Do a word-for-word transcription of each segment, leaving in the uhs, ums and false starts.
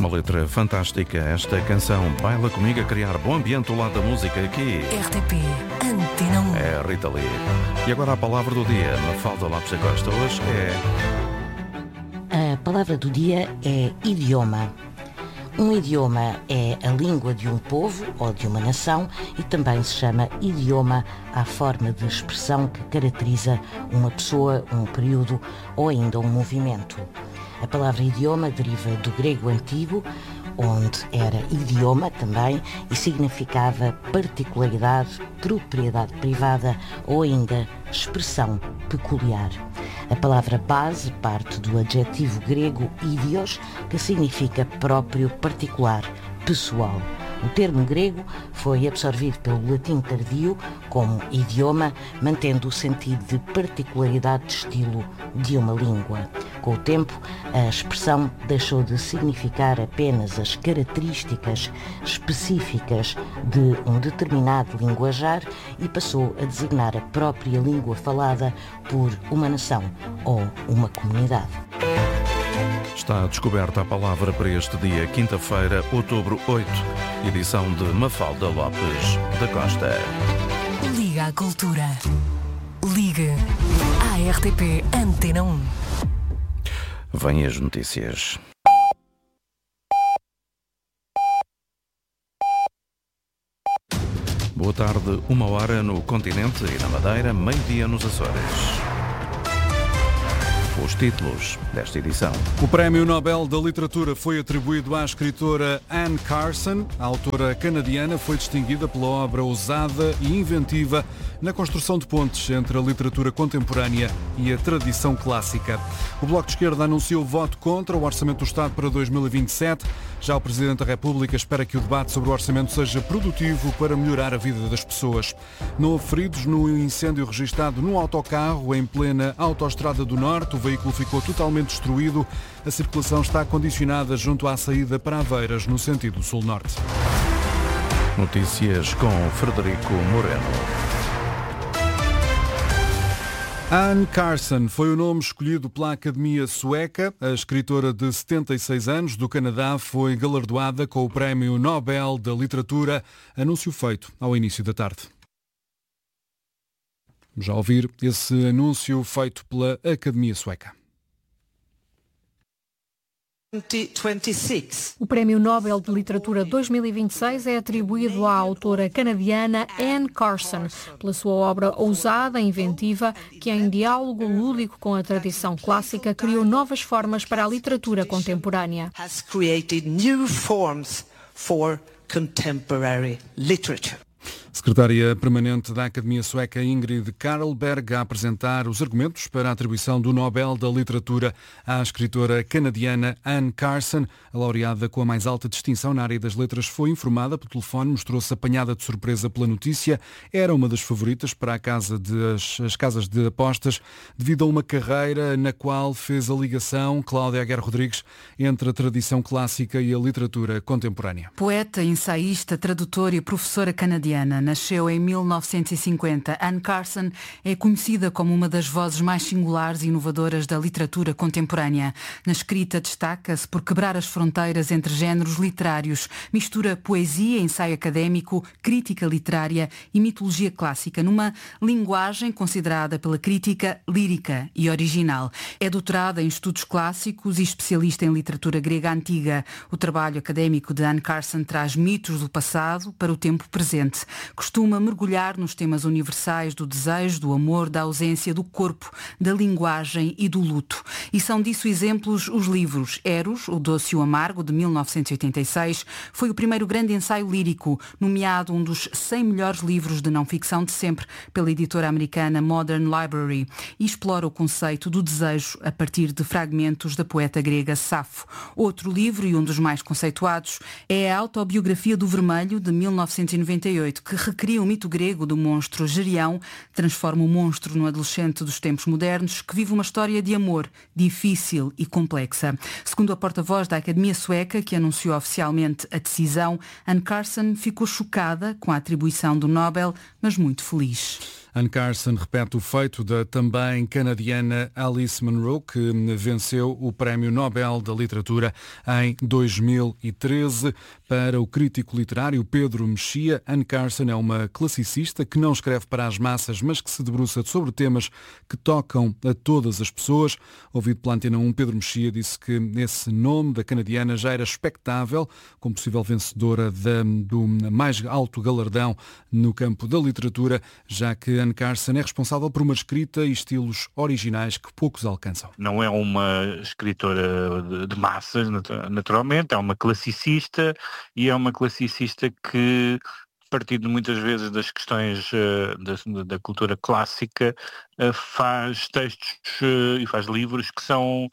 uma letra fantástica. Esta canção baila comigo a criar bom ambiente ao lado da música aqui. R T P Antena um. É Rita Lee. E agora a palavra do dia, Mafalda Lopes da Costa. Hoje é... A palavra do dia é idioma. Um idioma é a língua de um povo ou de uma nação e também se chama idioma à forma de expressão que caracteriza uma pessoa, um período ou ainda um movimento. A palavra idioma deriva do grego antigo, onde era idioma também e significava particularidade, propriedade privada ou ainda expressão peculiar. A palavra base parte do adjetivo grego idios, que significa próprio, particular, pessoal. O termo grego foi absorvido pelo latim tardio como idioma, mantendo o sentido de particularidade de estilo de uma língua. Com o tempo, a expressão deixou de significar apenas as características específicas de um determinado linguajar e passou a designar a própria língua falada por uma nação ou uma comunidade. Está descoberta a palavra para este dia, quinta-feira, outubro oito, edição de Mafalda Lopes da Costa. Liga à cultura. Ligue à R T P Antena um. Vêm as notícias. Boa tarde, uma hora no continente e na Madeira, meio-dia nos Açores. Os títulos desta edição. O Prémio Nobel da Literatura foi atribuído à escritora Anne Carson. A autora canadiana foi distinguida pela obra ousada e inventiva na construção de pontes entre a literatura contemporânea e a tradição clássica. O Bloco de Esquerda anunciou voto contra o Orçamento do Estado para dois mil e vinte e sete. Já o Presidente da República espera que o debate sobre o orçamento seja produtivo para melhorar a vida das pessoas. Não houve feridos no incêndio registado num autocarro em plena Autoestrada do Norte. O veículo ficou totalmente destruído. A circulação está condicionada junto à saída para Aveiras, no sentido sul-norte. Notícias com Frederico Moreno. Anne Carson foi o nome escolhido pela Academia Sueca. A escritora de setenta e seis anos do Canadá foi galardoada com o Prémio Nobel da Literatura, anúncio feito ao início da tarde. Vamos já ouvir esse anúncio feito pela Academia Sueca. O Prémio Nobel de Literatura dois mil e vinte e seis é atribuído à autora canadiana Anne Carson pela sua obra ousada e inventiva que, em diálogo lúdico com a tradição clássica, criou novas formas para a literatura contemporânea. Has created new forms for contemporary literature. Secretária Permanente da Academia Sueca Ingrid Carlberg a apresentar os argumentos para a atribuição do Nobel da Literatura à escritora canadiana Anne Carson. A laureada com a mais alta distinção na área das letras foi informada por telefone, mostrou-se apanhada de surpresa pela notícia. Era uma das favoritas para a casa de, as, as casas de apostas devido a uma carreira na qual fez a ligação, Cláudia Aguirre Rodrigues, entre a tradição clássica e a literatura contemporânea. Poeta, ensaísta, tradutora e professora canadiana. Nasceu em mil novecentos e cinquenta. Anne Carson é conhecida como uma das vozes mais singulares e inovadoras da literatura contemporânea. Na escrita destaca-se por quebrar as fronteiras entre géneros literários. Mistura poesia, ensaio académico, crítica literária e mitologia clássica numa linguagem considerada pela crítica lírica e original. É doutorada em estudos clássicos e especialista em literatura grega antiga. O trabalho académico de Anne Carson traz mitos do passado para o tempo presente. Costuma mergulhar nos temas universais do desejo, do amor, da ausência, do corpo, da linguagem e do luto. E são disso exemplos os livros Eros, o Doce e o Amargo, de mil novecentos e oitenta e seis, foi o primeiro grande ensaio lírico, nomeado um dos cem melhores livros de não-ficção de sempre pela editora americana Modern Library, e explora o conceito do desejo a partir de fragmentos da poeta grega Safo. Outro livro, e um dos mais conceituados, é a Autobiografia do Vermelho, de mil novecentos e noventa e oito, que recria o mito grego do monstro Gerião, transforma o monstro no adolescente dos tempos modernos que vive uma história de amor difícil e complexa. Segundo a porta-voz da Academia Sueca, que anunciou oficialmente a decisão, Anne Carson ficou chocada com a atribuição do Nobel, mas muito feliz. Anne Carson repete o feito da também canadiana Alice Munro, que venceu o Prémio Nobel da Literatura em dois mil e treze. Para o crítico literário Pedro Mexia, Anne Carson é uma classicista que não escreve para as massas, mas que se debruça sobre temas que tocam a todas as pessoas. Ouvido pela Antena um, Pedro Mexia disse que esse nome da canadiana já era expectável como possível vencedora da, do mais alto galardão no campo da literatura, já que Anne Carson é responsável por uma escrita e estilos originais que poucos alcançam. Não é uma escritora de, de massas, naturalmente, é uma classicista, e é uma classicista que, partindo muitas vezes das questões uh, da, da cultura clássica, uh, faz textos uh, e faz livros que são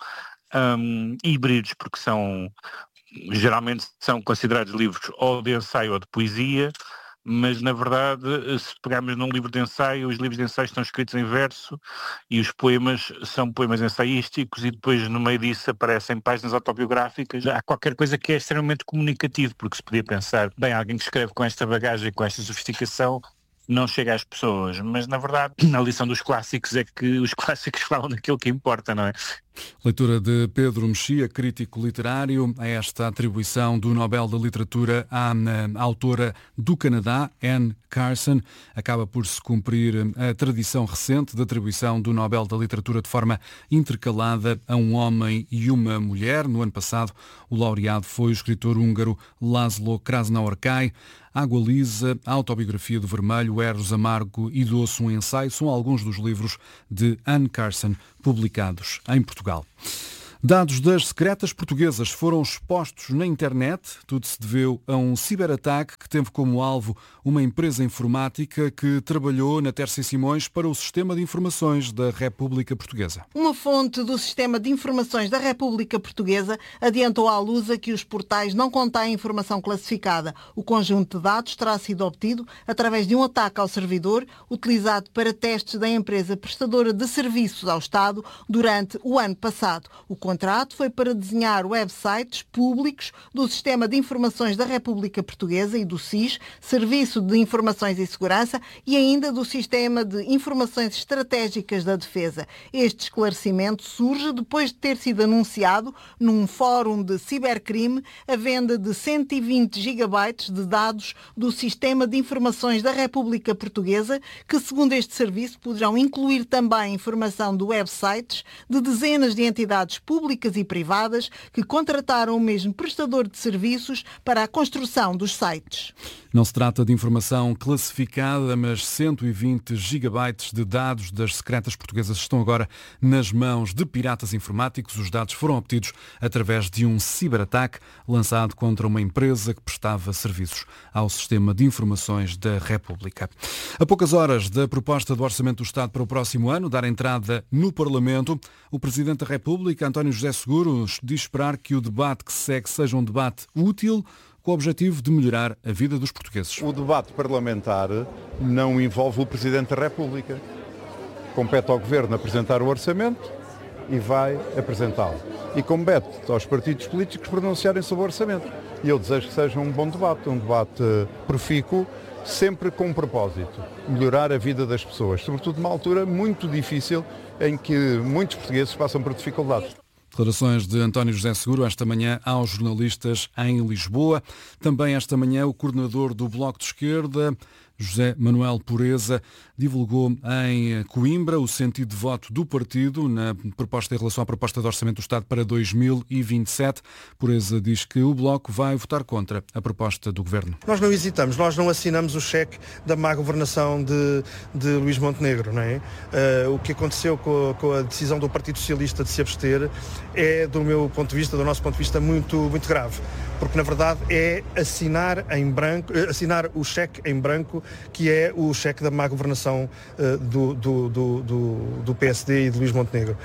um, híbridos, porque são, geralmente são considerados livros ou de ensaio ou de poesia, mas na verdade, se pegarmos num livro de ensaio, os livros de ensaio estão escritos em verso e os poemas são poemas ensaísticos, e depois no meio disso aparecem páginas autobiográficas. Há qualquer coisa que é extremamente comunicativo, porque se podia pensar, bem, alguém que escreve com esta bagagem, com esta sofisticação, não chega às pessoas, mas na verdade a lição dos clássicos é que os clássicos falam daquilo que importa, não é? Leitura de Pedro Mexia, crítico literário, a esta atribuição do Nobel da Literatura à, à autora do Canadá, Anne Carson. Acaba por se cumprir a tradição recente de atribuição do Nobel da Literatura de forma intercalada a um homem e uma mulher. No ano passado, o laureado foi o escritor húngaro László Krasznaorkai. Água Lisa, a Autobiografia do Vermelho, Eros Amargo e Doce, um ensaio, são alguns dos livros de Anne Carson publicados em Portugal. Dados das secretas portuguesas foram expostos na internet. Tudo se deveu a um ciberataque que teve como alvo uma empresa informática que trabalhou na Terça e Simões para o Sistema de Informações da República Portuguesa. Uma fonte do Sistema de Informações da República Portuguesa adiantou à Lusa que os portais não contêm informação classificada. O conjunto de dados terá sido obtido através de um ataque ao servidor utilizado para testes da empresa prestadora de serviços ao Estado durante o ano passado. O O contrato foi para desenhar websites públicos do Sistema de Informações da República Portuguesa e do S I S, Serviço de Informações e Segurança, e ainda do Sistema de Informações Estratégicas da Defesa. Este esclarecimento surge depois de ter sido anunciado num fórum de cibercrime a venda de cento e vinte gigabytes de dados do Sistema de Informações da República Portuguesa, que, segundo este serviço, poderão incluir também informação de websites de dezenas de entidades públicas públicas e privadas que contrataram o mesmo prestador de serviços para a construção dos sites. Não se trata de informação classificada, mas cento e vinte gigabytes de dados das secretas portuguesas estão agora nas mãos de piratas informáticos. Os dados foram obtidos através de um ciberataque lançado contra uma empresa que prestava serviços ao Sistema de Informações da República. A poucas horas da proposta do Orçamento do Estado para o próximo ano dar entrada no Parlamento, o Presidente da República, António José Seguro, diz esperar que o debate que se segue seja um debate útil, com o objetivo de melhorar a vida dos portugueses. O debate parlamentar não envolve o Presidente da República. Compete ao Governo apresentar o orçamento e vai apresentá-lo. E compete aos partidos políticos pronunciarem sobre o orçamento. E eu desejo que seja um bom debate, um debate profícuo, sempre com um propósito, melhorar a vida das pessoas, sobretudo numa altura muito difícil em que muitos portugueses passam por dificuldades. Declarações de António José Seguro esta manhã aos jornalistas em Lisboa. Também esta manhã o coordenador do Bloco de Esquerda, José Manuel Pureza, divulgou em Coimbra o sentido de voto do partido na proposta em relação à proposta de Orçamento do Estado para dois mil e vinte e sete. Pureza diz que o Bloco vai votar contra a proposta do Governo. Nós não hesitamos, nós não assinamos o cheque da má governação de, de Luís Montenegro, não é? Uh, o que aconteceu com a, com a decisão do Partido Socialista de se abster é, do meu ponto de vista, do nosso ponto de vista, muito, muito grave. Porque, na verdade, é assinar em branco, assinar o cheque em branco, que é o cheque da má governação uh, do, do, do, do, do P S D e de Luís Montenegro.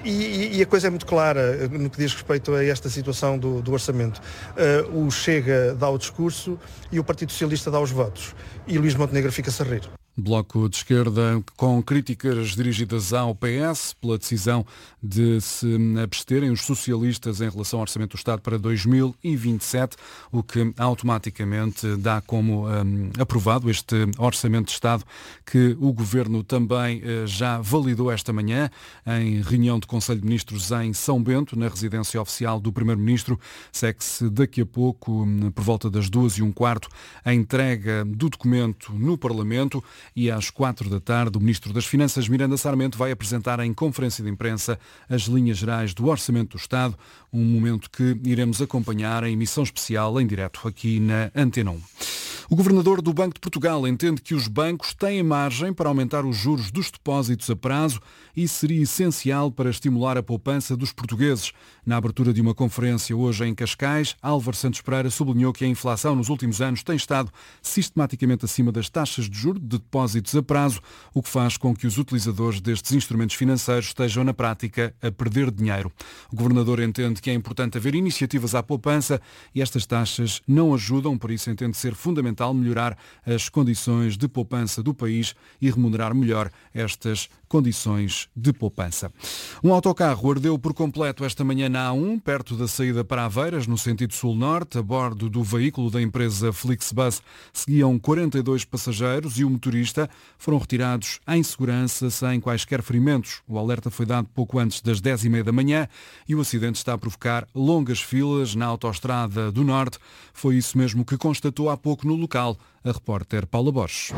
E, e a coisa é muito clara no que diz respeito a esta situação do, do orçamento. Uh, o Chega dá o discurso e o Partido Socialista dá os votos. E Luís Montenegro fica-se a rir. Bloco de Esquerda com críticas dirigidas ao P S pela decisão de se absterem os socialistas em relação ao Orçamento do Estado para dois mil e vinte e sete, o que automaticamente dá como um, aprovado este Orçamento de Estado que o Governo também uh, já validou esta manhã em reunião de Conselho de Ministros em São Bento, na residência oficial do Primeiro-Ministro. Segue-se daqui a pouco, por volta das duas e um quarto, a entrega do documento no Parlamento. E às quatro da tarde, o Ministro das Finanças, Miranda Sarmento, vai apresentar em conferência de imprensa as linhas gerais do Orçamento do Estado, um momento que iremos acompanhar em emissão especial em direto aqui na Antena um. O Governador do Banco de Portugal entende que os bancos têm margem para aumentar os juros dos depósitos a prazo e seria essencial para estimular a poupança dos portugueses. Na abertura de uma conferência hoje em Cascais, Álvaro Santos Pereira sublinhou que a inflação nos últimos anos tem estado sistematicamente acima das taxas de juros de depósitos a prazo, o que faz com que os utilizadores destes instrumentos financeiros estejam na prática a perder dinheiro. O Governador entende que é importante haver iniciativas à poupança e estas taxas não ajudam, por isso entende ser fundamental melhorar as condições de poupança do país e remunerar melhor estas condições de poupança. Um autocarro ardeu por completo esta manhã na A um, perto da saída para Aveiras, no sentido sul-norte. A bordo do veículo da empresa Flixbus seguiam quarenta e dois passageiros e o motorista foram retirados em segurança sem quaisquer ferimentos. O alerta foi dado pouco antes das dez e meia da manhã e o acidente está a provocar longas filas na autoestrada do Norte. Foi isso mesmo que constatou há pouco no local a repórter Paula Borges.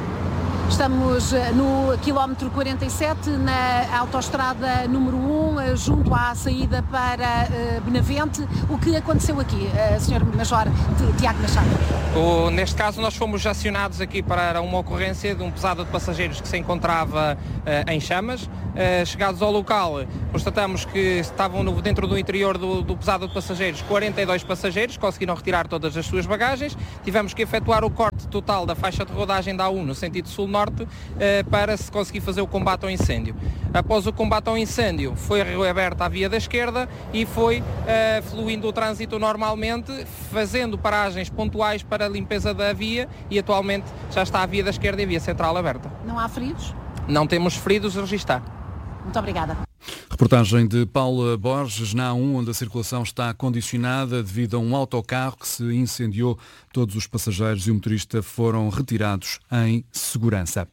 Estamos no quilómetro quarenta e sete, na autoestrada número um, junto à saída para Benavente. O que aconteceu aqui, senhor Major Tiago Machado? O, neste caso, nós fomos acionados aqui para uma ocorrência de um pesado de passageiros que se encontrava uh, em chamas. Uh, chegados ao local, constatamos que estavam no, dentro do interior do, do pesado de passageiros quarenta e dois passageiros, conseguiram retirar todas as suas bagagens. Tivemos que efetuar o corte total da faixa de rodagem da A um no sentido sul-norte para se conseguir fazer o combate ao incêndio. Após o combate ao incêndio, foi reaberta a via da esquerda e foi uh, fluindo o trânsito normalmente, fazendo paragens pontuais para a limpeza da via e atualmente já está a via da esquerda e a via central aberta. Não há feridos? Não temos feridos a registrar. Muito obrigada. Reportagem de Paula Borges na A um, onde a circulação está condicionada devido a um autocarro que se incendiou. Todos os passageiros e o motorista foram retirados em segurança.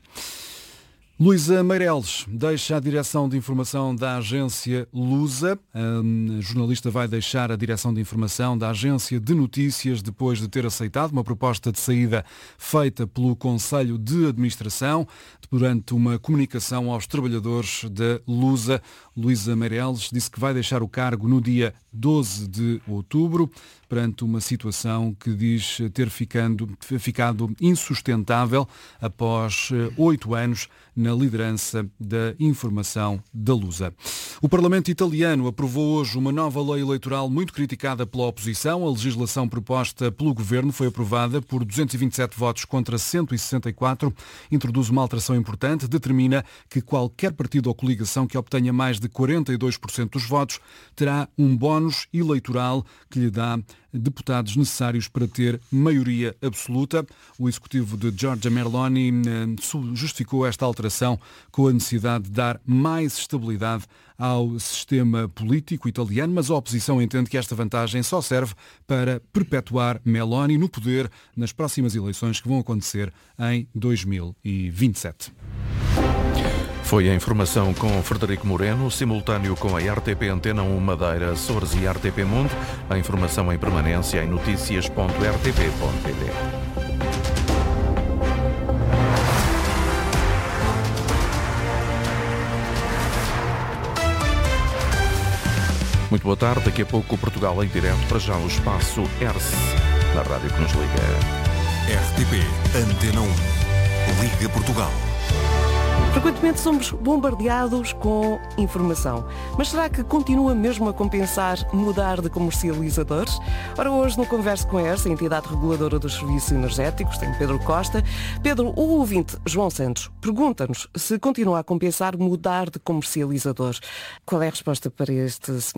Luísa Meireles deixa a direção de informação da agência Lusa. A jornalista vai deixar a direção de informação da agência de notícias depois de ter aceitado uma proposta de saída feita pelo Conselho de Administração. Durante uma comunicação aos trabalhadores da Lusa, Luísa Meireles disse que vai deixar o cargo no dia doze de outubro, perante uma situação que diz ter ficando, ficado insustentável após oito anos na liderança da informação da Lusa. O Parlamento italiano aprovou hoje uma nova lei eleitoral muito criticada pela oposição. A legislação proposta pelo Governo foi aprovada por duzentos e vinte e sete votos contra cento e sessenta e quatro. Introduz uma alteração importante, determina que qualquer partido ou coligação que obtenha mais de quarenta e dois por cento dos votos terá um bónus eleitoral que lhe dá deputados necessários para ter maioria absoluta. O executivo de Giorgia Meloni justificou esta alteração com a necessidade de dar mais estabilidade ao sistema político italiano, mas a oposição entende que esta vantagem só serve para perpetuar Meloni no poder nas próximas eleições que vão acontecer em dois mil e vinte e sete. Foi a informação com Frederico Moreno, simultâneo com a R T P Antena um Madeira, Açores e R T P Mundo. A informação em permanência em notícias ponto r t p ponto p t. Muito boa tarde, daqui a pouco Portugal em direto, para já o espaço R S, na rádio que nos liga. R T P Antena um, Liga Portugal. Frequentemente somos bombardeados com informação. Mas será que continua mesmo a compensar mudar de comercializadores? Ora, hoje no Converso com a E R S, a entidade reguladora dos serviços energéticos, tem Pedro Costa. Pedro, o ouvinte João Santos pergunta-nos se continua a compensar mudar de comercializador. Qual é a resposta para este senhor?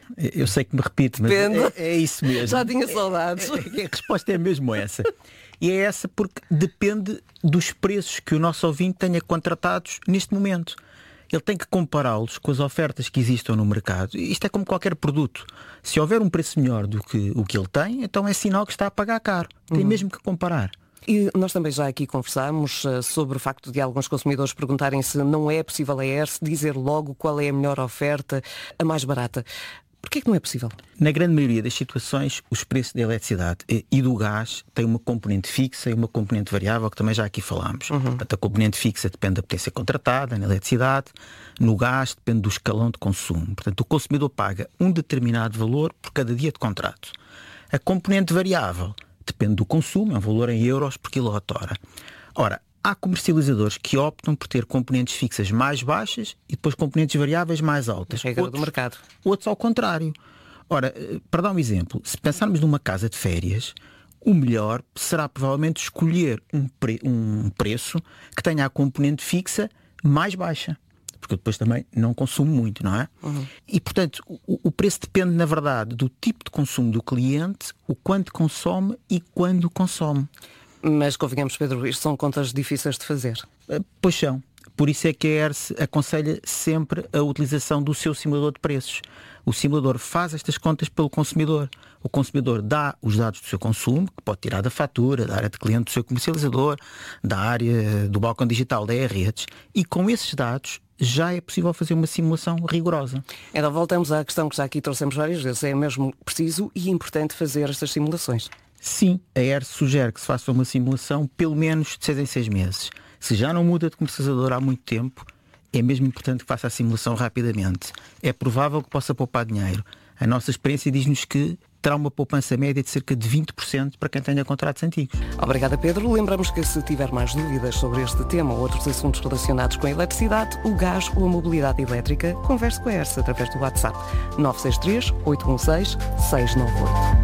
Eu sei que me repito, mas é, é isso mesmo. Já tinha saudades. É, é, a resposta é mesmo essa. E é essa porque depende dos preços que o nosso ouvinte tenha contratados neste momento. Ele tem que compará-los com as ofertas que existam no mercado. Isto é como qualquer produto. Se houver um preço melhor do que o que ele tem, então é sinal que está a pagar caro. Tem uhum. mesmo que comparar. E nós também já aqui conversámos uh, sobre o facto de alguns consumidores perguntarem se não é possível a E R S dizer logo qual é a melhor oferta, a mais barata. Porquê é que não é possível? Na grande maioria das situações, os preços da eletricidade e do gás têm uma componente fixa e uma componente variável, que também já aqui falámos. Uhum. Portanto, a componente fixa depende da potência contratada na eletricidade, no gás depende do escalão de consumo. Portanto, o consumidor paga um determinado valor por cada dia de contrato. A componente variável depende do consumo, é um valor em euros por quilowatt-hora. Ora, há comercializadores que optam por ter componentes fixas mais baixas e depois componentes variáveis mais altas. É a regra do mercado. Outros ao contrário. Ora, para dar um exemplo, se pensarmos numa casa de férias, o melhor será provavelmente escolher um, pre- um preço que tenha a componente fixa mais baixa. Porque eu depois também não consumo muito, não é? Uhum. E, portanto, o, o preço depende, na verdade, do tipo de consumo do cliente, o quanto consome e quando consome. Mas convenhamos, Pedro, isto são contas difíceis de fazer. Pois são. Por isso é que a E R S aconselha sempre a utilização do seu simulador de preços. O simulador faz estas contas pelo consumidor. O consumidor dá os dados do seu consumo, que pode tirar da fatura, da área de cliente do seu comercializador, da área do balcão digital da E R S, e com esses dados já é possível fazer uma simulação rigorosa. Então voltamos à questão que já aqui trouxemos várias vezes. É mesmo preciso e importante fazer estas simulações? Sim, a E R S sugere que se faça uma simulação pelo menos de seis em seis meses. Se já não muda de comercializador há muito tempo, é mesmo importante que faça a simulação rapidamente. É provável que possa poupar dinheiro. A nossa experiência diz-nos que terá uma poupança média de cerca de vinte por cento para quem tenha contratos antigos. Obrigada, Pedro. Lembramos que se tiver mais dúvidas sobre este tema ou outros assuntos relacionados com a eletricidade, o gás ou a mobilidade elétrica, converse com a E R S através do WhatsApp nove seis três, oito um seis, seis nove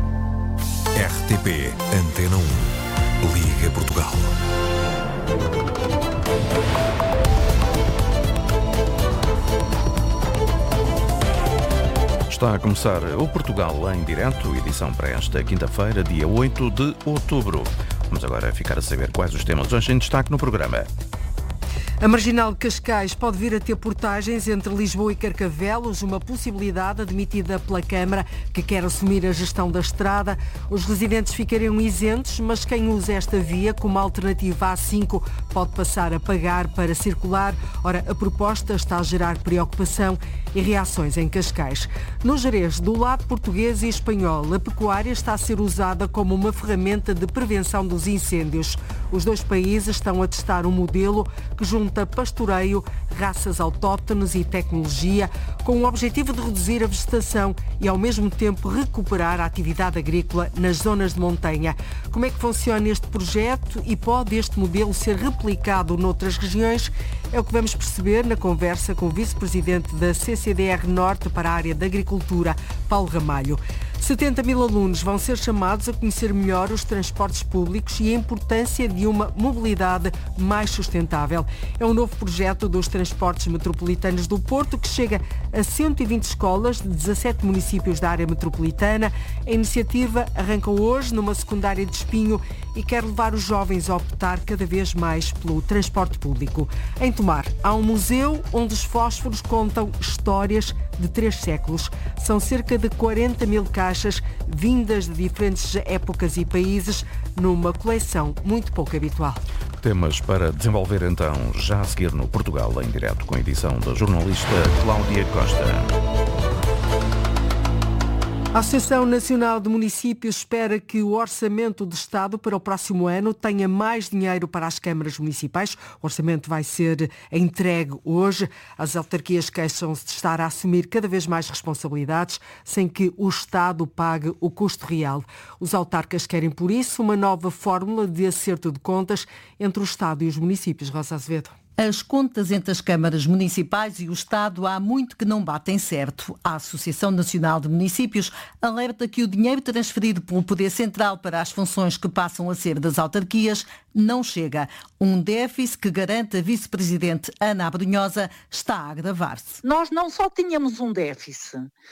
oito. R T P Antena um. Liga Portugal. Está a começar o Portugal em direto, edição para esta quinta-feira, dia oito de outubro. Vamos agora ficar a saber quais os temas hoje em destaque no programa. A Marginal de Cascais pode vir a ter portagens entre Lisboa e Carcavelos, uma possibilidade admitida pela Câmara, que quer assumir a gestão da estrada. Os residentes ficariam isentos, mas quem usa esta via como alternativa A cinco pode passar a pagar para circular. Ora, a proposta está a gerar preocupação e reações em Cascais. No Gerês, do lado português e espanhol, a pecuária está a ser usada como uma ferramenta de prevenção dos incêndios. Os dois países estão a testar um modelo que junta pastoreio, raças autóctones e tecnologia, com o objetivo de reduzir a vegetação e, ao mesmo tempo, recuperar a atividade agrícola nas zonas de montanha. Como é que funciona este projeto e pode este modelo ser replicado noutras regiões? É o que vamos perceber na conversa com o vice-presidente da C C D R Norte para a área da agricultura, Paulo Ramalho. setenta mil alunos vão ser chamados a conhecer melhor os transportes públicos e a importância de uma mobilidade mais sustentável. É um novo projeto dos transportes metropolitanos do Porto que chega a cento e vinte escolas de dezassete municípios da área metropolitana. A iniciativa arranca hoje numa secundária de Espinho e quer levar os jovens a optar cada vez mais pelo transporte público. Em Tomar, há um museu onde os fósforos contam histórias de três séculos. São cerca de quarenta mil caixas vindas de diferentes épocas e países numa coleção muito pouco habitual. Temas para desenvolver então já a seguir no Portugal em direto com a edição da jornalista Cláudia Costa. A Associação Nacional de Municípios espera que o Orçamento de Estado para o próximo ano tenha mais dinheiro para as câmaras municipais. O orçamento vai ser entregue hoje. As autarquias queixam-se de estar a assumir cada vez mais responsabilidades sem que o Estado pague o custo real. Os autarcas querem, por isso, uma nova fórmula de acerto de contas entre o Estado e os municípios. Rosa Azevedo. As contas entre as câmaras municipais e o Estado há muito que não batem certo. A Associação Nacional de Municípios alerta que o dinheiro transferido pelo Poder Central para as funções que passam a ser das autarquias não chega. Um déficit que, garante a vice-presidente Ana Abrunhosa, está a agravar-se. Nós não só tínhamos um déficit,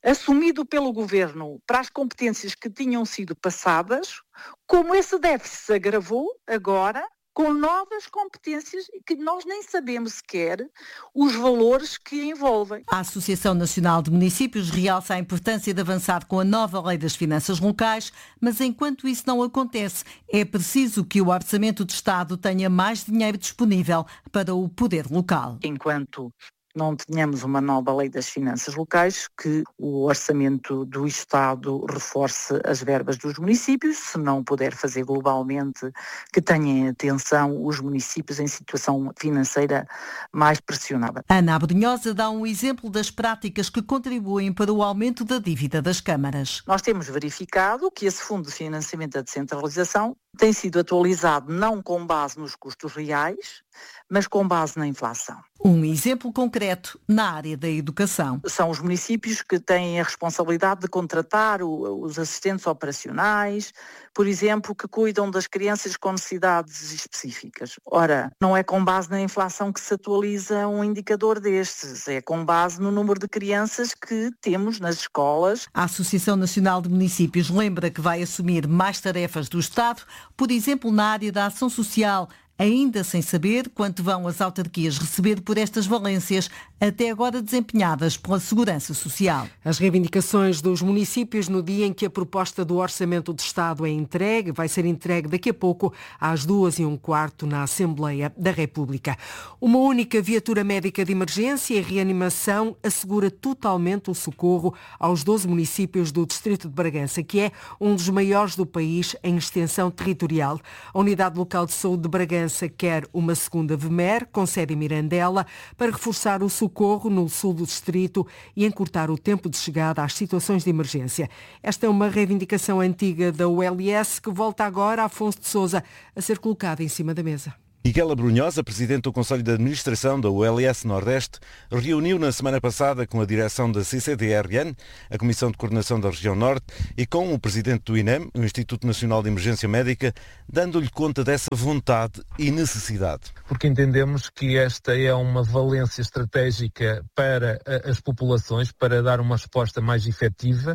assumido pelo Governo para as competências que tinham sido passadas, como esse déficit se agravou agora com novas competências que nós nem sabemos sequer os valores que envolvem. A Associação Nacional de Municípios realça a importância de avançar com a nova Lei das Finanças Locais, mas enquanto isso não acontece, é preciso que o Orçamento de Estado tenha mais dinheiro disponível para o poder local. Enquanto não tenhamos uma nova lei das finanças locais, que o orçamento do Estado reforce as verbas dos municípios, se não puder fazer globalmente, que tenham atenção os municípios em situação financeira mais pressionada. Ana Abrunhosa dá um exemplo das práticas que contribuem para o aumento da dívida das câmaras. Nós temos verificado que esse Fundo de Financiamento da Descentralização tem sido atualizado não com base nos custos reais, mas com base na inflação. Um exemplo concreto na área da educação. São os municípios que têm a responsabilidade de contratar o, os assistentes operacionais, por exemplo, que cuidam das crianças com necessidades específicas. Ora, não é com base na inflação que se atualiza um indicador destes, é com base no número de crianças que temos nas escolas. A Associação Nacional de Municípios lembra que vai assumir mais tarefas do Estado, por exemplo, na área da ação social, ainda sem saber quanto vão as autarquias receber por estas valências, até agora desempenhadas pela Segurança Social. As reivindicações dos municípios no dia em que a proposta do Orçamento de Estado é entregue, vai ser entregue daqui a pouco às duas e um quarto na Assembleia da República. Uma única viatura médica de emergência e reanimação assegura totalmente o socorro aos doze municípios do Distrito de Bragança, que é um dos maiores do país em extensão territorial. A Unidade Local de Saúde de Bragança quer uma segunda V M E R, com sede em Mirandela, para reforçar o socorro no sul do distrito e encurtar o tempo de chegada às situações de emergência. Esta é uma reivindicação antiga da U L S que volta agora, Afonso de Sousa, a ser colocada em cima da mesa. Miguel Abrunhosa, presidente do Conselho de Administração da U L S Nordeste, reuniu na semana passada com a direção da C C D R N, a Comissão de Coordenação da Região Norte, e com o presidente do I N E M, o Instituto Nacional de Emergência Médica, dando-lhe conta dessa vontade e necessidade. Porque entendemos que esta é uma valência estratégica para as populações, para dar uma resposta mais efetiva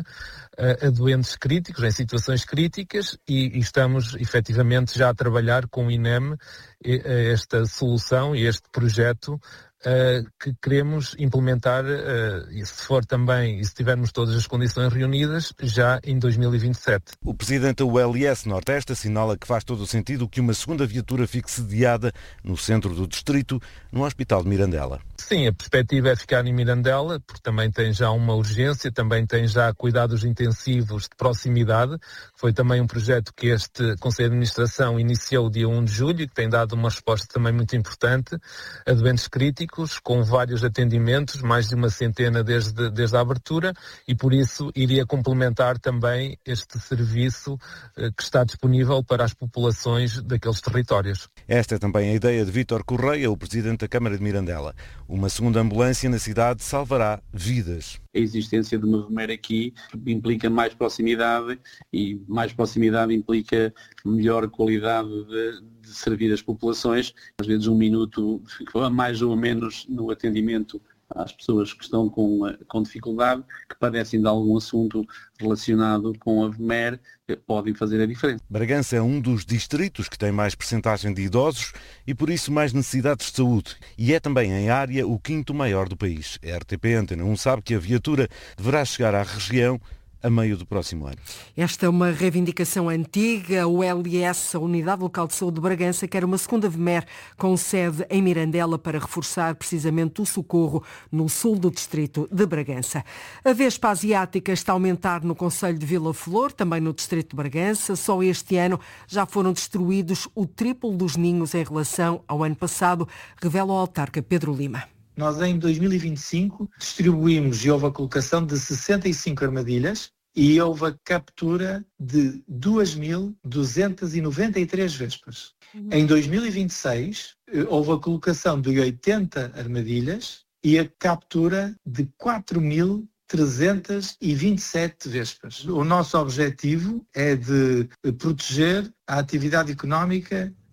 a doentes críticos, em situações críticas, e, e estamos efetivamente já a trabalhar com o I N E M esta solução e este projeto uh, que queremos implementar, uh, e se for também, e se tivermos todas as condições reunidas, já em dois mil e vinte e sete. O presidente da U L S Nordeste assinala que faz todo o sentido que uma segunda viatura fique sediada no centro do distrito, no Hospital de Mirandela. Sim, a perspectiva é ficar em Mirandela, porque também tem já uma urgência, também tem já cuidados intensivos de proximidade. Foi também um projeto que este Conselho de Administração iniciou dia primeiro de julho, que tem dado uma resposta também muito importante a doentes críticos, com vários atendimentos, mais de uma centena desde, desde a abertura, e por isso iria complementar também este serviço eh, que está disponível para as populações daqueles territórios. Esta é também a ideia de Vítor Correia, o presidente da Câmara de Mirandela. Uma segunda ambulância na cidade salvará vidas. A existência de uma V M E R aqui implica mais proximidade e mais proximidade implica melhor qualidade de, de servir as populações. Às vezes um minuto, a mais ou a menos no atendimento às pessoas que estão com, com dificuldade, que padecem de algum assunto relacionado com a V M E R, podem fazer a diferença. Bragança é um dos distritos que tem mais percentagem de idosos e por isso mais necessidades de saúde. E é também em área o quinto maior do país. A R T P Antena um sabe que a viatura deverá chegar à região a meio do próximo ano. Esta é uma reivindicação antiga. O L S, a Unidade Local de Saúde de Bragança, quer uma segunda V M E R com sede em Mirandela para reforçar precisamente o socorro no sul do distrito de Bragança. A Vespa Asiática está a aumentar no concelho de Vila Flor, também no distrito de Bragança. Só este ano já foram destruídos o triplo dos ninhos em relação ao ano passado, revela o autarca Pedro Lima. Nós, em dois mil e vinte e cinco, distribuímos e houve a colocação de sessenta e cinco armadilhas e houve a captura de duas mil duzentas e noventa e três vespas. Uhum. Em dois mil e vinte e seis, houve a colocação de oitenta armadilhas e a captura de quatro mil trezentas e vinte e sete vespas. O nosso objetivo é de proteger a atividade económica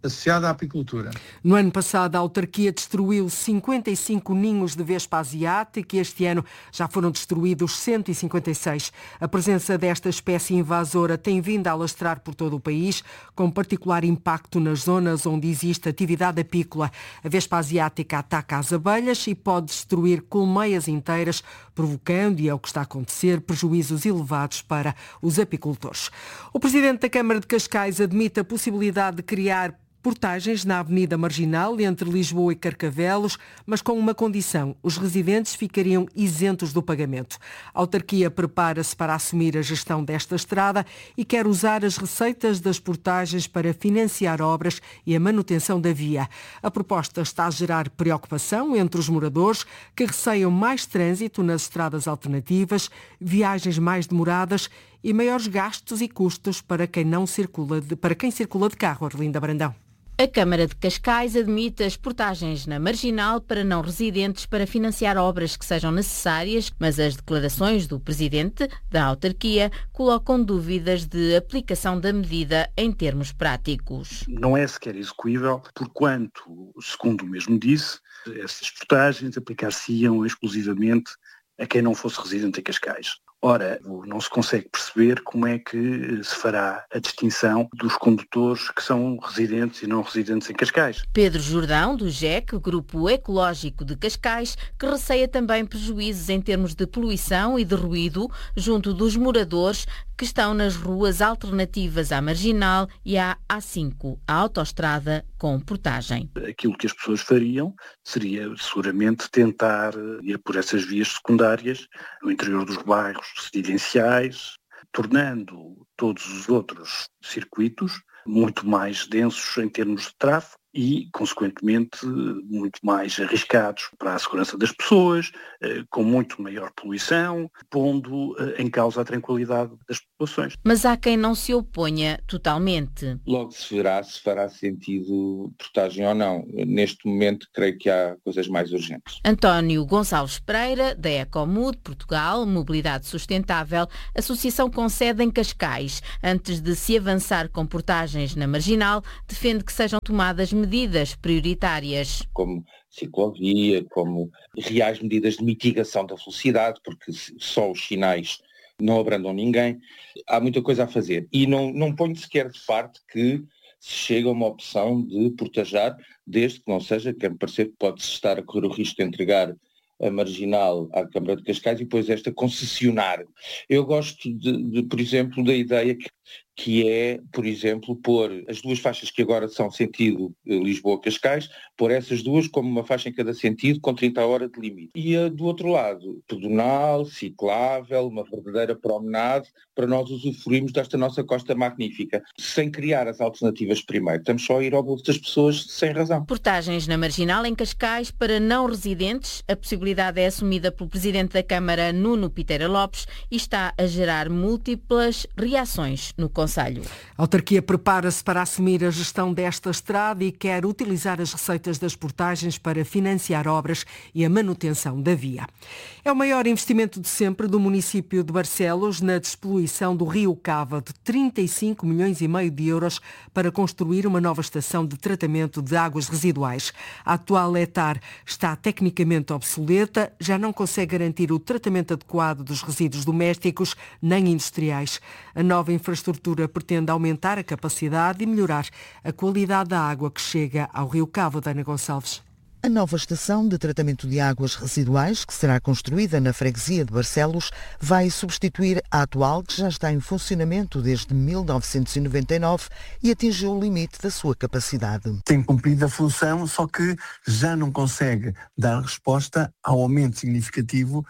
associada à apicultura. No ano passado, a autarquia destruiu cinquenta e cinco ninhos de vespa asiática e este ano já foram destruídos cento e cinquenta e seis. A presença desta espécie invasora tem vindo a alastrar por todo o país, com particular impacto nas zonas onde existe atividade apícola. A vespa asiática ataca as abelhas e pode destruir colmeias inteiras, provocando, e é o que está a acontecer, prejuízos elevados para os apicultores. O presidente da Câmara de Cascais admite a possibilidade de criar portagens na Avenida Marginal entre Lisboa e Carcavelos, mas com uma condição: os residentes ficariam isentos do pagamento. A autarquia prepara-se para assumir a gestão desta estrada e quer usar as receitas das portagens para financiar obras e a manutenção da via. A proposta está a gerar preocupação entre os moradores, que receiam mais trânsito nas estradas alternativas, viagens mais demoradas e maiores gastos e custos para quem não circula de, para quem circula de carro. Arlinda Brandão. A Câmara de Cascais admite as portagens na Marginal para não residentes para financiar obras que sejam necessárias, mas as declarações do presidente da autarquia colocam dúvidas de aplicação da medida em termos práticos. Não é sequer execuível, porquanto, segundo o mesmo disse, essas portagens aplicar-se-iam exclusivamente a quem não fosse residente em Cascais. Ora, não se consegue perceber como é que se fará a distinção dos condutores que são residentes e não residentes em Cascais. Pedro Jordão, do G E C, Grupo Ecológico de Cascais, que receia também prejuízos em termos de poluição e de ruído junto dos moradores que estão nas ruas alternativas à Marginal e à A cinco, a autoestrada com portagem. Aquilo que as pessoas fariam seria seguramente tentar ir por essas vias secundárias no interior dos bairros residenciais, tornando todos os outros circuitos muito mais densos em termos de tráfego e, consequentemente, muito mais arriscados para a segurança das pessoas, com muito maior poluição, pondo em causa a tranquilidade das populações. Mas há quem não se oponha totalmente. Logo se verá se fará sentido portagem ou não. Neste momento, creio que há coisas mais urgentes. António Gonçalves Pereira, da Ecomud Portugal, Mobilidade Sustentável, associação com sede em Cascais. Antes de se avançar com portagens na Marginal, defende que sejam tomadas medidas prioritárias. Como ciclovia, como reais medidas de mitigação da velocidade, porque só os sinais não abrandam ninguém. Há muita coisa a fazer. E não, não ponho sequer de parte que se chega a uma opção de portajar, desde que não seja, quer-me parecer que pode-se estar a correr o risco de entregar a Marginal à Câmara de Cascais e depois esta concessionar. Eu gosto, de, de, por exemplo, da ideia que, que é, por exemplo, pôr as duas faixas que agora são sentido Lisboa-Cascais, pôr essas duas como uma faixa em cada sentido com trinta horas de limite. E a, do outro lado, pedonal, ciclável, uma verdadeira promenade, para nós usufruirmos desta nossa costa magnífica, sem criar as alternativas primeiro. Estamos só a ir ao bolso das pessoas sem razão. Portagens na Marginal em Cascais para não residentes. A possibilidade é assumida pelo Presidente da Câmara, Nuno Piteira Lopes, e está a gerar múltiplas reações no Conselho. A autarquia prepara-se para assumir a gestão desta estrada e quer utilizar as receitas das portagens para financiar obras e a manutenção da via. É o maior investimento de sempre do município de Barcelos na despoluição do Rio Cava, de trinta e cinco milhões e meio de euros para construir uma nova estação de tratamento de águas residuais. A atual ETAR está tecnicamente obsoleta, já não consegue garantir o tratamento adequado dos resíduos domésticos nem industriais. A nova infraestrutura pretende aumentar a capacidade e melhorar a qualidade da água que chega ao Rio Cava. Ana Gonçalves. A nova estação de tratamento de águas residuais, que será construída na freguesia de Barcelos, vai substituir a atual, que já está em funcionamento desde mil novecentos e noventa e nove e atingiu o limite da sua capacidade. Tem cumprido a função, só que já não consegue dar resposta ao aumento significativo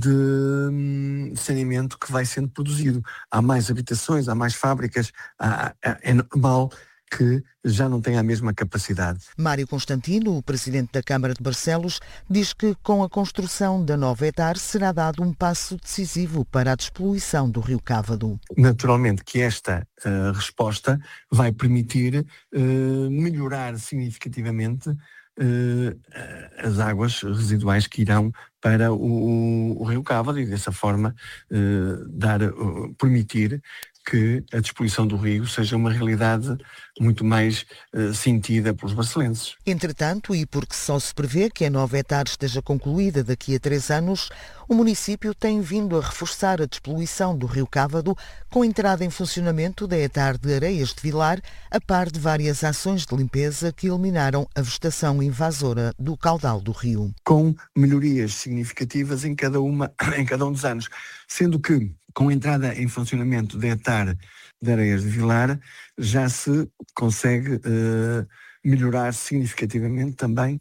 de saneamento que vai sendo produzido. Há mais habitações, há mais fábricas, há, é normal que já não tem a mesma capacidade. Mário Constantino, o presidente da Câmara de Barcelos, diz que com a construção da nova ETAR será dado um passo decisivo para a despoluição do Rio Cávado. Naturalmente que esta uh, resposta vai permitir uh, melhorar significativamente Uh, as águas residuais que irão para o, o Rio Cávado e dessa forma uh, dar, uh, permitir que a despoluição do rio seja uma realidade muito mais uh, sentida pelos barcelenses. Entretanto, e porque só se prevê que a nova etar esteja concluída daqui a três anos, o município tem vindo a reforçar a despoluição do rio Cávado com a entrada em funcionamento da etar de Areias de Vilar, a par de várias ações de limpeza que eliminaram a vegetação invasora do caudal do rio. Com melhorias significativas em cada, uma, em cada um dos anos, sendo que com a entrada em funcionamento da etar de Areias de Vilar já se consegue uh, melhorar significativamente também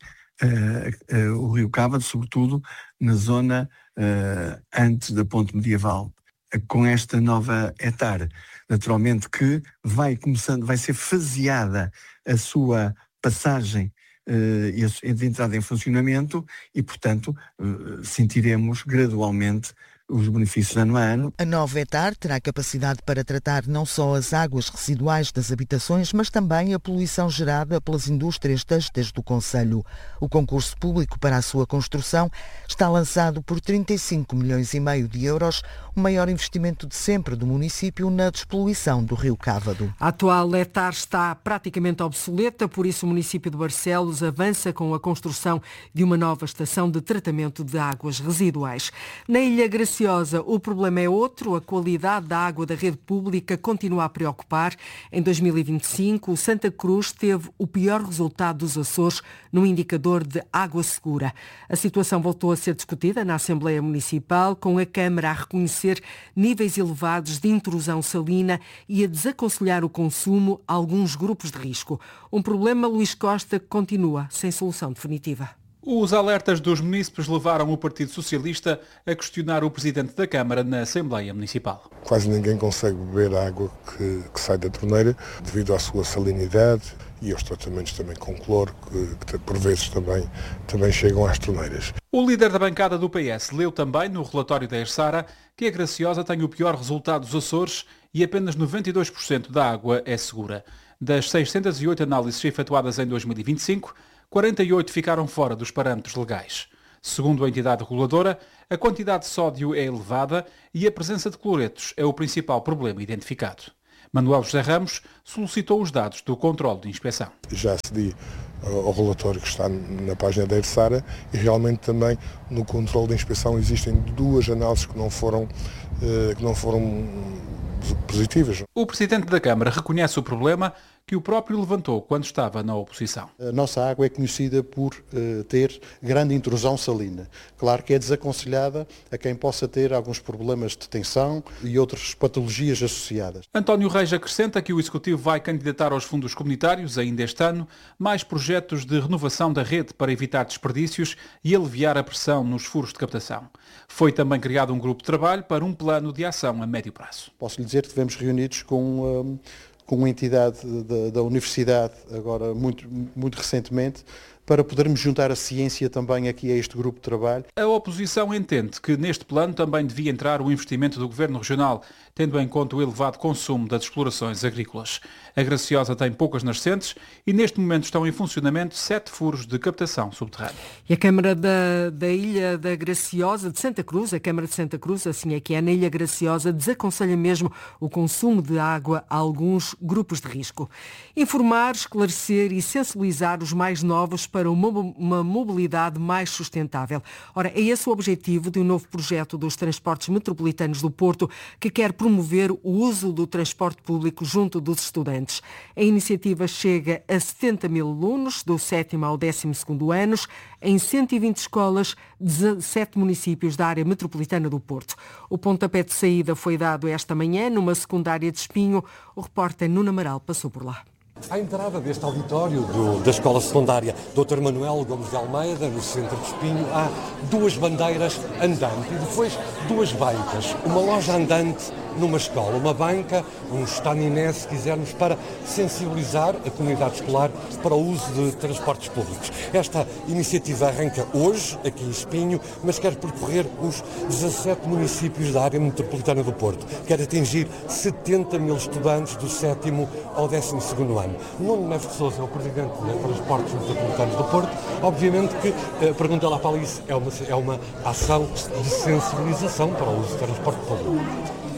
uh, uh, o rio Cávado, sobretudo na zona uh, antes da ponte medieval. Com esta nova etar, naturalmente que vai começando, vai ser faseada a sua passagem uh, e a de entrada em funcionamento e, portanto, uh, sentiremos gradualmente os benefícios ano a ano. A nova etar terá capacidade para tratar não só as águas residuais das habitações, mas também a poluição gerada pelas indústrias têxteis do concelho. O concurso público para a sua construção está lançado por trinta e cinco milhões e meio de euros, o maior investimento de sempre do município na despoluição do rio Cávado. A atual etar está praticamente obsoleta, por isso o município de Barcelos avança com a construção de uma nova estação de tratamento de águas residuais. Na Ilha Graciosa, o problema é outro. A qualidade da água da rede pública continua a preocupar. Em dois mil e vinte e cinco, o Santa Cruz teve o pior resultado dos Açores no indicador de água segura. A situação voltou a ser discutida na Assembleia Municipal, com a Câmara a reconhecer níveis elevados de intrusão salina e a desaconselhar o consumo a alguns grupos de risco. Um problema, Luís Costa, que continua sem solução definitiva. Os alertas dos munícipes levaram o Partido Socialista a questionar o Presidente da Câmara na Assembleia Municipal. Quase ninguém consegue beber a água que, que sai da torneira devido à sua salinidade e aos tratamentos também com cloro que, que por vezes também, também chegam às torneiras. O líder da bancada do P S leu também no relatório da ERSARA que a Graciosa tem o pior resultado dos Açores e apenas noventa e dois por cento da água é segura. Das seiscentas e oito análises efetuadas em dois mil e vinte e cinco, quarenta e oito ficaram fora dos parâmetros legais. Segundo a entidade reguladora, a quantidade de sódio é elevada e a presença de cloretos é o principal problema identificado. Manuel José Ramos solicitou os dados do controle de inspeção. Já acedi ao relatório que está na página da ERSARA e realmente também no controle de inspeção existem duas análises que não foram, que não foram positivas. O Presidente da Câmara reconhece o problema que o próprio levantou quando estava na oposição. A nossa água é conhecida por uh, ter grande intrusão salina. Claro que é desaconselhada a quem possa ter alguns problemas de tensão e outras patologias associadas. António Reis acrescenta que o Executivo vai candidatar aos fundos comunitários, ainda este ano, mais projetos de renovação da rede para evitar desperdícios e aliviar a pressão nos furos de captação. Foi também criado um grupo de trabalho para um plano de ação a médio prazo. Posso lhe dizer que estivemos reunidos com... Um, com uma entidade da, da Universidade, agora muito, muito recentemente, para podermos juntar a ciência também aqui a este grupo de trabalho. A oposição entende que neste plano também devia entrar o investimento do Governo Regional, tendo em conta o elevado consumo das explorações agrícolas. A Graciosa tem poucas nascentes e neste momento estão em funcionamento sete furos de captação subterrânea. E a Câmara da, da Ilha da Graciosa de Santa Cruz, a Câmara de Santa Cruz, assim é que é, na Ilha Graciosa, desaconselha mesmo o consumo de água a alguns grupos de risco. Informar, esclarecer e sensibilizar os mais novos para uma, uma mobilidade mais sustentável. Ora, é esse o objetivo de um novo projeto dos Transportes Metropolitanos do Porto, que quer promover o uso do transporte público junto dos estudantes. A iniciativa chega a setenta mil alunos, do sétimo ao décimo segundo anos, em cento e vinte escolas, dezassete municípios da área metropolitana do Porto. O pontapé de saída foi dado esta manhã numa secundária de Espinho. O repórter Nuno Amaral passou por lá. À entrada deste auditório do, da Escola Secundária doutor Manuel Gomes de Almeida, no centro de Espinho, há duas bandeiras andantes e depois duas bancas. Uma loja andante numa escola, uma banca, um estaminé, se quisermos, para sensibilizar a comunidade escolar para o uso de transportes públicos. Esta iniciativa arranca hoje, aqui em Espinho, mas quer percorrer os dezassete municípios da área metropolitana do Porto. Quer atingir setenta mil estudantes do sétimo ao décimo segundo ano. Nuno Neves de Sousa é o presidente de Transportes Metropolitanos do Porto. Obviamente que a pergunta lá para Alice é uma, é uma ação de sensibilização para o uso de transporte público.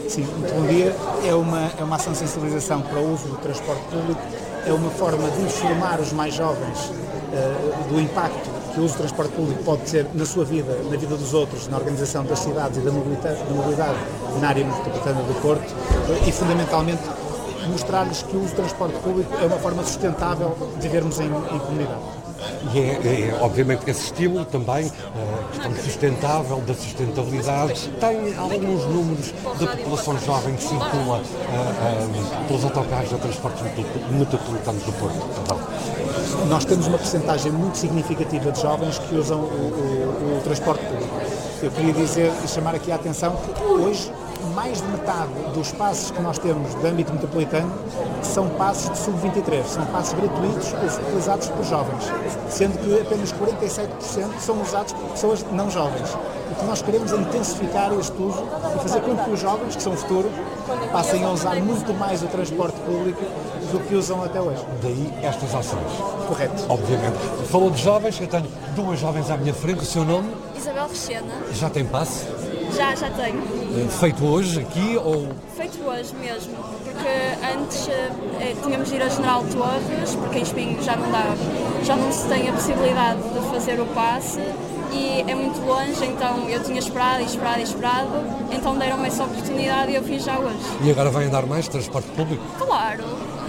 Sim, muito bom dia. É uma, é uma ação de sensibilização para o uso do transporte público, é uma forma de informar os mais jovens uh, do impacto que o uso do transporte público pode ter na sua vida, na vida dos outros, na organização das cidades e da mobilidade, da mobilidade na área metropolitana do Porto uh, e, fundamentalmente, mostrar-lhes que o uso do transporte público é uma forma sustentável de vivermos em, em comunidade. E é, é, obviamente, esse estímulo também, a questão sustentável, da sustentabilidade, tem alguns números da população jovem que circula uh, uh, pelos autocarros de transportes metropolitanos do Porto. Então. Nós temos uma percentagem muito significativa de jovens que usam o, o, o transporte público. Eu queria dizer e chamar aqui a atenção que hoje mais de metade dos passos que nós temos de âmbito metropolitano são passos de sub vinte e três, são passos gratuitos utilizados por jovens, sendo que apenas quarenta e sete por cento são usados por pessoas não jovens. O que nós queremos é intensificar este uso e fazer com que os jovens, que são o futuro, passem a usar muito mais o transporte público do que usam até hoje. Daí estas ações. Correto. Obviamente. Falou de jovens, eu tenho duas jovens à minha frente. O seu nome? Isabel Rechena. Já tem passe? Já, já tenho. Feito hoje aqui ou? Feito hoje mesmo, porque antes eh, tínhamos de ir a General Torres, porque em Espinho já não dá, já não se tem a possibilidade de fazer o passe e é muito longe, então eu tinha esperado e esperado e esperado, então deram-me essa oportunidade e eu fiz já hoje. E agora vai andar mais transporte público? Claro.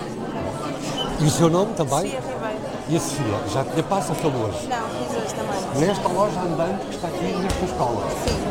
E o seu nome também? Sofia Ribeiro. E a Sofia, já tinha passe ou foi hoje? Não, fiz hoje também. Nesta loja andante que está aqui nesta escola? Sim.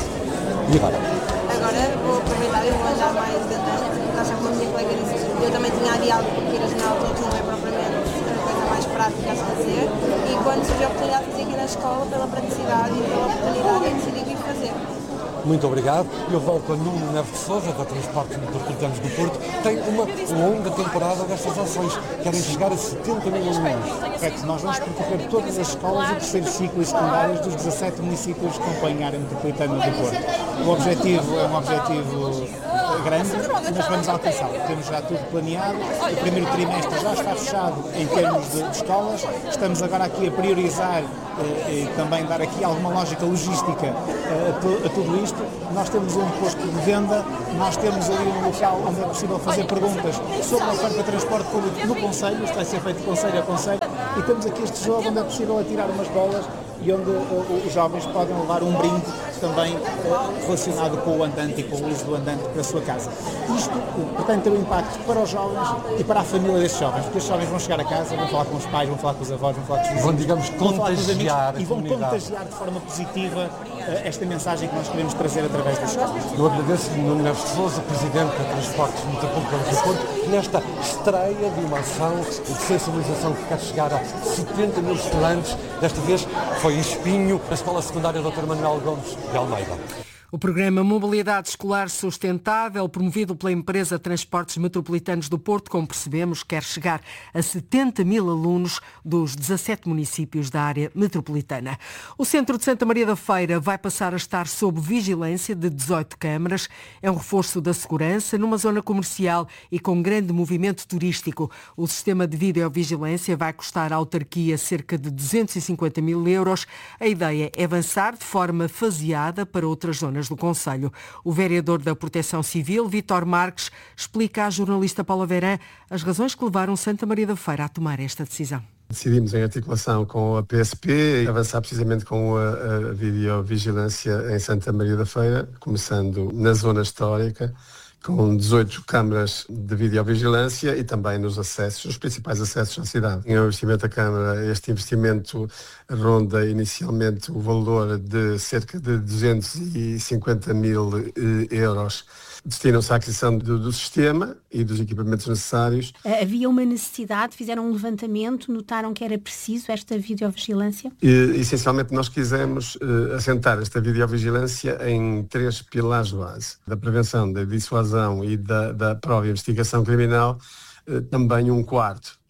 E agora? Agora vou aproveitar e vou andar mais de andando, porque acho que a minha colega disse que eu também tinha adiado porque ir a General Torres não é propriamente a coisa mais prática a fazer e quando surgiu a oportunidade de fazer aqui na escola, pela praticidade e pela oportunidade, eu decidi vir fazer. Muito obrigado. Eu volto a Nuno Neves de Sousa, da Transportes Metropolitanos do Porto. Tem uma longa temporada destas ações. Querem chegar a setenta mil alunos. Correto. Nós vamos percorrer todas as escolas e terceiro ciclo e secundários dos dezassete municípios que compõem a área metropolitana do Porto. O objetivo é um objetivo grande, mas vamos alcançá-lo. Temos já tudo planeado. O primeiro trimestre já está fechado em termos de, de escolas. Estamos agora aqui a priorizar e, e também dar aqui alguma lógica logística a, tu, a tudo isto. Nós temos um posto de venda, nós temos ali um local onde é possível fazer perguntas sobre a oferta de transporte público no Conselho, isto vai ser feito de Conselho a Conselho, e temos aqui este jogo onde é possível atirar umas bolas e onde uh, os jovens podem levar um brinde também uh, relacionado com o andante e com o uso do andante para a sua casa. Isto, uh, portanto, tem um impacto para os jovens e para a família destes jovens, porque estes jovens vão chegar a casa, vão falar com os pais, vão falar com os avós, vão falar com os vizinhos, vão, digamos, vão falar com os amigos contagiar e vão comunidade. contagiar de forma positiva uh, esta mensagem que nós queremos trazer através das escolas. Eu agradeço Nuno Neves de Sousa, Presidente da Transportes Metropolitanos do Porto, nesta estreia de uma ação de sensibilização que quer chegar a setenta mil estudantes. Desta vez foi em Espinho, na Escola Secundária doutor Manuel Gomes de Almeida. O programa Mobilidade Escolar Sustentável, promovido pela empresa Transportes Metropolitanos do Porto, como percebemos, quer chegar a setenta mil alunos dos dezassete municípios da área metropolitana. O centro de Santa Maria da Feira vai passar a estar sob vigilância de dezoito câmaras. É um reforço da segurança numa zona comercial e com grande movimento turístico. O sistema de videovigilância vai custar à autarquia cerca de duzentos e cinquenta mil euros. A ideia é avançar de forma faseada para outras zonas do Conselho. O vereador da Proteção Civil, Vítor Marques, explica à jornalista Paula Verã as razões que levaram Santa Maria da Feira a tomar esta decisão. Decidimos, em articulação com a P S P, avançar precisamente com a, a videovigilância em Santa Maria da Feira, começando na zona histórica, com dezoito câmaras de videovigilância e também nos acessos, os principais acessos à cidade. Em investimento da Câmara, este investimento ronda inicialmente o valor de cerca de duzentos e cinquenta mil euros. Destinam-se à aquisição do, do sistema e dos equipamentos necessários. Havia uma necessidade, fizeram um levantamento, notaram que era preciso esta videovigilância? E, essencialmente nós quisemos uh, assentar esta videovigilância em três pilares base. Da prevenção, da dissuasão e da, da própria investigação criminal, uh, também um quarto, que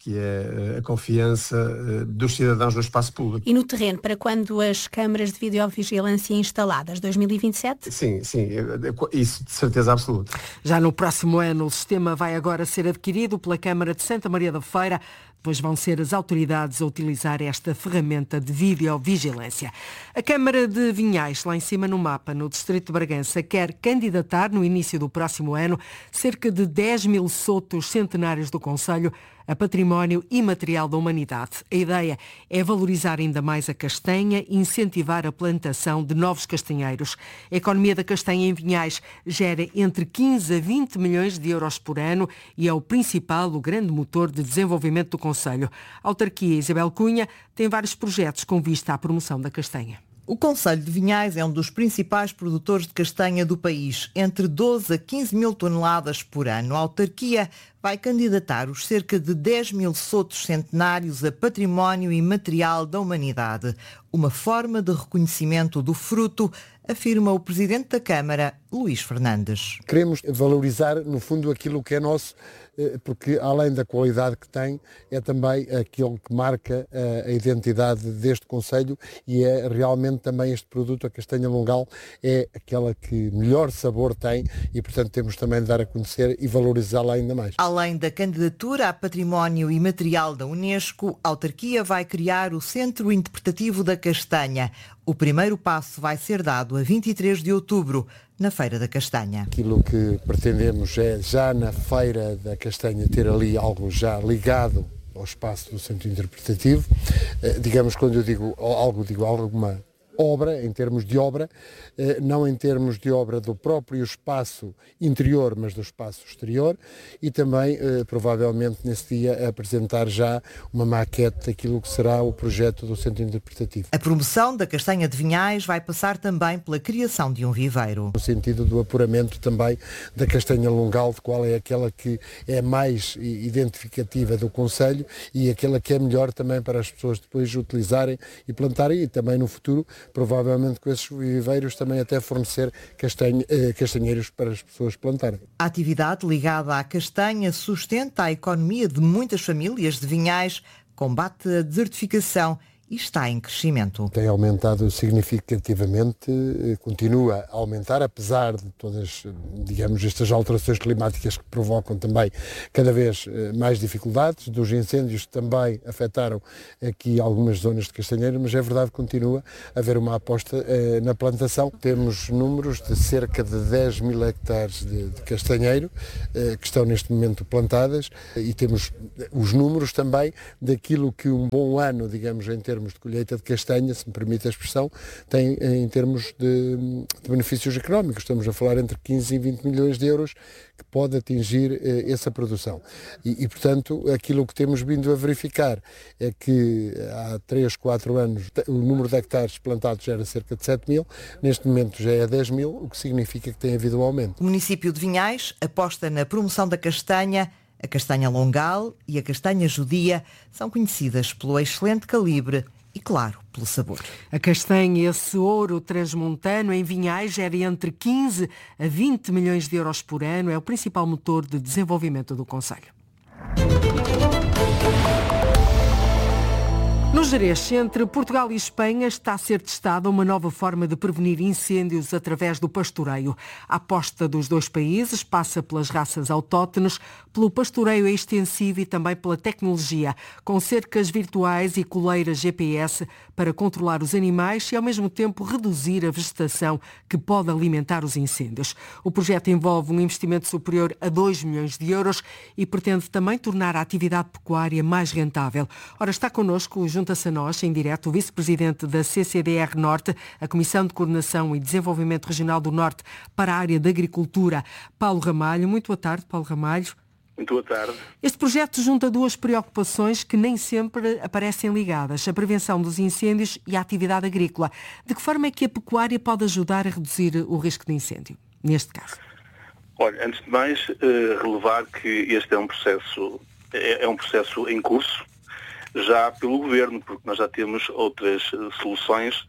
que é a confiança dos cidadãos no espaço público. E no terreno, para quando as câmaras de videovigilância instaladas? dois mil e vinte e sete? Sim, sim, isso de certeza absoluta. Já no próximo ano o sistema vai agora ser adquirido pela Câmara de Santa Maria da Feira. Depois vão ser as autoridades a utilizar esta ferramenta de videovigilância. A Câmara de Vinhais, lá em cima no mapa, no distrito de Bragança, quer candidatar no início do próximo ano cerca de dez mil sotos centenários do concelho a património imaterial da humanidade. A ideia é valorizar ainda mais a castanha e incentivar a plantação de novos castanheiros. A economia da castanha em Vinhais gera entre quinze a vinte milhões de euros por ano e é o principal, o grande motor de desenvolvimento do concelho. A autarquia Isabel Cunha tem vários projetos com vista à promoção da castanha. O concelho de Vinhais é um dos principais produtores de castanha do país, entre doze a quinze mil toneladas por ano. A autarquia vai candidatar os cerca de dez mil sotos centenários a património imaterial da humanidade. Uma forma de reconhecimento do fruto, afirma o Presidente da Câmara, Luís Fernandes. Queremos valorizar, no fundo, aquilo que é nosso, porque além da qualidade que tem, é também aquilo que marca a identidade deste concelho e é realmente também este produto, a castanha longal, é aquela que melhor sabor tem e, portanto, temos também de dar a conhecer e valorizá-la ainda mais. Além da candidatura a património imaterial da Unesco, a autarquia vai criar o Centro Interpretativo da Castanha. O primeiro passo vai ser dado a vinte e três de outubro, na Feira da Castanha. Aquilo que pretendemos é, já na Feira da Castanha, ter ali algo já ligado ao espaço do Centro Interpretativo. Digamos, quando eu digo algo, digo alguma obra, em termos de obra, não em termos de obra do próprio espaço interior, mas do espaço exterior, e também, provavelmente, nesse dia, apresentar já uma maquete daquilo que será o projeto do Centro Interpretativo. A promoção da castanha de Vinhais vai passar também pela criação de um viveiro. No sentido do apuramento também da castanha longal, de qual é aquela que é mais identificativa do concelho e aquela que é melhor também para as pessoas depois utilizarem e plantarem, e também no futuro provavelmente com esses viveiros também até fornecer castanha, eh, castanheiros para as pessoas plantarem. A atividade ligada à castanha sustenta a economia de muitas famílias de Vinhais, combate a desertificação e está em crescimento. Tem aumentado significativamente, continua a aumentar, apesar de todas, digamos, estas alterações climáticas que provocam também cada vez mais dificuldades, dos incêndios que também afetaram aqui algumas zonas de castanheiro, mas é verdade que continua a haver uma aposta eh, na plantação. Temos números de cerca de dez mil hectares de, de castanheiro eh, que estão neste momento plantadas e temos os números também daquilo que um bom ano, digamos, em termos de colheita de castanha, se me permite a expressão, tem em termos de, de benefícios económicos. Estamos a falar entre quinze e vinte milhões de euros que pode atingir eh, essa produção. E, e, portanto, aquilo que temos vindo a verificar é que há três, quatro anos o número de hectares plantados era cerca de sete mil, neste momento já é dez mil, o que significa que tem havido um aumento. O município de Vinhais aposta na promoção da castanha. A castanha longal e a castanha judia são conhecidas pelo excelente calibre e, claro, pelo sabor. A castanha, esse ouro transmontano em Vinhais, gera entre quinze a vinte milhões de euros por ano. É o principal motor de desenvolvimento do concelho. No Gerês, entre Portugal e Espanha, está a ser testada uma nova forma de prevenir incêndios através do pastoreio. A aposta dos dois países passa pelas raças autóctones, pelo pastoreio extensivo e também pela tecnologia, com cercas virtuais e coleiras G P S para controlar os animais e, ao mesmo tempo, reduzir a vegetação que pode alimentar os incêndios. O projeto envolve um investimento superior a dois milhões de euros e pretende também tornar a atividade pecuária mais rentável. Ora, está connosco o Junta-se a nós, em direto, o vice-presidente da C C D R Norte, a Comissão de Coordenação e Desenvolvimento Regional do Norte para a área da Agricultura, Paulo Ramalho. Muito boa tarde, Paulo Ramalho. Muito boa tarde. Este projeto junta duas preocupações que nem sempre aparecem ligadas, a prevenção dos incêndios e a atividade agrícola. De que forma é que a pecuária pode ajudar a reduzir o risco de incêndio, neste caso? Olha, antes de mais, relevar que este é um processo, é um processo em curso. já pelo Governo, porque nós já temos outras soluções,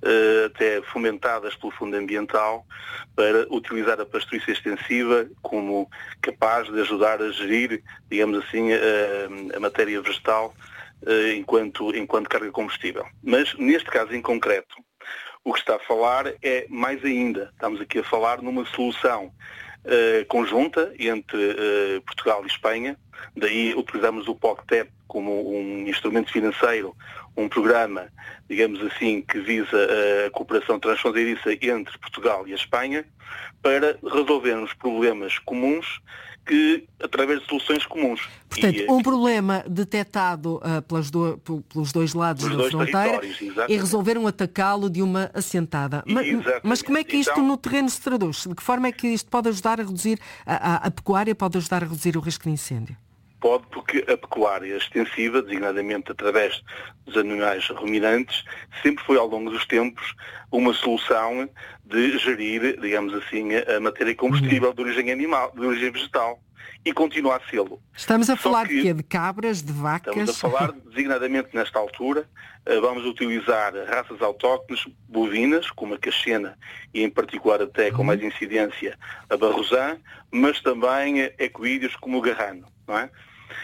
até fomentadas pelo Fundo Ambiental, para utilizar a pastouriça extensiva como capaz de ajudar a gerir, digamos assim, a, a matéria vegetal enquanto, enquanto carga combustível. Mas, neste caso em concreto, o que está a falar é mais ainda. Estamos aqui a falar numa solução uh, conjunta entre uh, Portugal e Espanha. Daí utilizamos o P O C T E P como um instrumento financeiro, um programa, digamos assim, que visa a cooperação transfronteiriça entre Portugal e a Espanha, para resolvermos problemas comuns que, através de soluções comuns. Portanto, e, um problema detectado uh, pelas do, pelos dois lados da dois fronteira e resolveram atacá-lo de uma assentada. Mas, mas como é que isto então, no terreno se traduz? De que forma é que isto pode ajudar a reduzir, a, a, a pecuária pode ajudar a reduzir o risco de incêndio? Pode, porque a pecuária extensiva, designadamente através dos animais ruminantes, sempre foi ao longo dos tempos uma solução de gerir, digamos assim, a matéria combustível de origem animal, de origem vegetal. E continua a sê-lo. Estamos a Só falar que, de quê? De cabras, de vacas? Estamos a falar, designadamente nesta altura, vamos utilizar raças autóctones bovinas, como a caxena e em particular até com mais incidência a barrosã, mas também equídeos como o garrano, não é?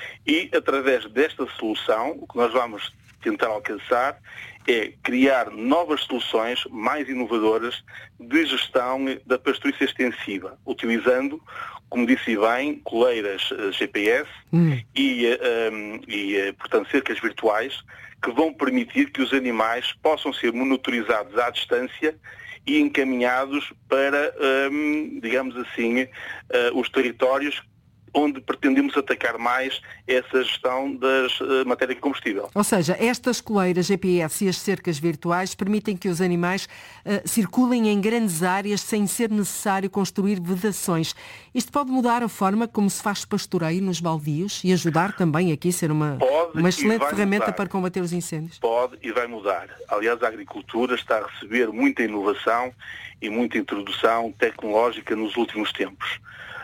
E através desta solução, o que nós vamos tentar alcançar é criar novas soluções mais inovadoras de gestão da pastouriça extensiva, utilizando, como disse bem, coleiras G P S hum. e, um, e, portanto, cercas virtuais que vão permitir que os animais possam ser monitorizados à distância e encaminhados para, um, digamos assim, uh, os territórios onde pretendemos atacar mais essa gestão das uh, matéria combustível. Ou seja, estas coleiras G P S e as cercas virtuais permitem que os animais uh, circulem em grandes áreas sem ser necessário construir vedações. Isto pode mudar a forma como se faz pastoreio nos baldios e ajudar também aqui a ser uma, uma excelente ferramenta mudar. Para combater os incêndios? Pode e vai mudar. Aliás, a agricultura está a receber muita inovação e muita introdução tecnológica nos últimos tempos.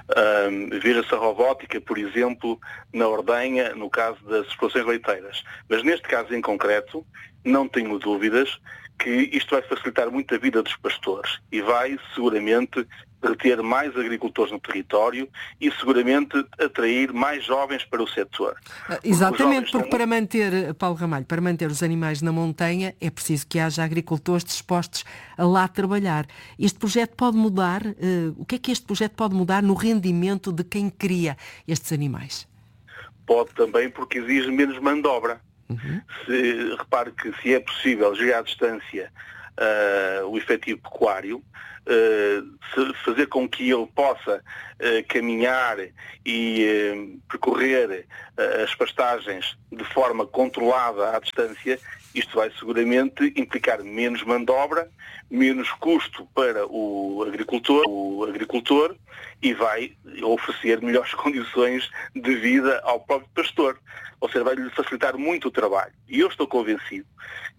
Um, Veja-se a robótica, por exemplo, na ordenha, no caso das explorações leiteiras. Mas neste caso em concreto, não tenho dúvidas que isto vai facilitar muito a vida dos pastores e vai seguramente reter mais agricultores no território e seguramente atrair mais jovens para o setor. Porque Exatamente, porque para manter, Paulo Ramalho, para manter os animais na montanha é preciso que haja agricultores dispostos a lá trabalhar. Este projeto pode mudar, uh, o que é que este projeto pode mudar no rendimento de quem cria estes animais? Pode também, porque exige menos mão de obra. Uhum. Se, repare que se é possível gerir à distância uh, o efetivo pecuário, uh, fazer com que ele possa uh, caminhar e uh, percorrer uh, as pastagens de forma controlada à distância, isto vai seguramente implicar menos mão de obra, menos custo para o agricultor, o agricultor e vai oferecer melhores condições de vida ao próprio pastor. Ou seja, vai-lhe facilitar muito o trabalho. E eu estou convencido